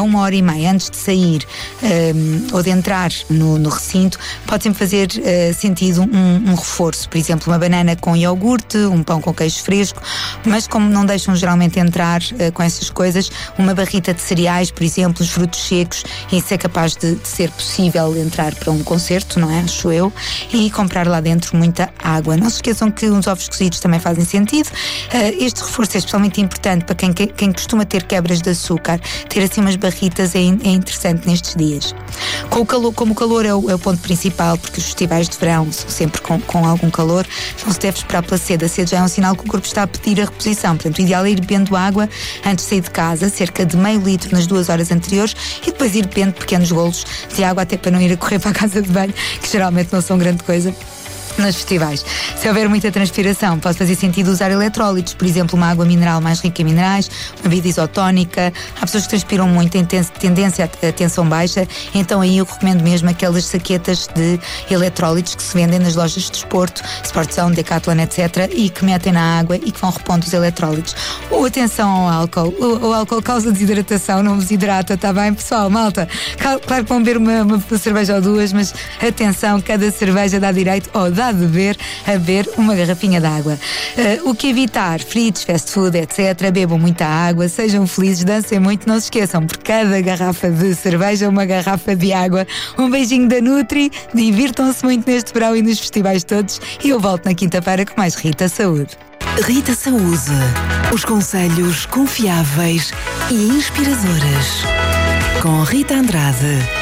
a 1h30 antes de sair ou de entrar no recinto, pode sempre fazer sentido um reforço. Por exemplo, uma banana com iogurte, um pão com queijo fresco, mas como não deixam geralmente entrar com essas coisas, uma barrita de cereais, por exemplo, os frutos secos, isso é capaz de ser possível entrar para um concerto, não é? Acho eu. E comprar lá dentro muita água. Não se esqueçam que os ovos cozidos também fazem sentido. Este reforço é especialmente importante para quem costuma ter quebras de açúcar. Ter assim umas barritas é interessante nestes dias. Como o calor é o ponto principal, porque os festivais de verão são sempre com algum calor, não se deve esperar pela sede. A sede já é um sinal que o corpo está a pedir a reposição. Portanto, o ideal é ir bebendo água antes de sair de casa, cerca de meio litro nas 2 horas anteriores, e depois ir bebendo pequenos golos de água, até para não ir a correr para a casa de banho, que geralmente não são grande coisa nos festivais. Se houver muita transpiração, pode fazer sentido usar eletrólitos, por exemplo, uma água mineral mais rica em minerais, uma bebida isotónica. Há pessoas que transpiram muito, têm tendência à tensão baixa, então aí eu recomendo mesmo aquelas saquetas de eletrólitos que se vendem nas lojas de desporto, Sportzone, Decathlon, etc., e que metem na água e que vão repondo os eletrólitos. Ou atenção ao álcool. O álcool causa desidratação, não vos hidrata, está bem, pessoal? Malta, claro que vão beber uma cerveja ou duas, mas atenção, cada cerveja dá direito a beber uma garrafinha de água. O que evitar? Fritos, fast food, etc. Bebam muita água, sejam felizes, dancem muito, não se esqueçam, por cada garrafa de cerveja, uma garrafa de água. Um beijinho da Nutri, divirtam-se muito neste verão e nos festivais todos, e eu volto na quinta-feira com mais Rita Saúde. Rita Saúde. Os conselhos confiáveis e inspiradores. Com Rita Andrade.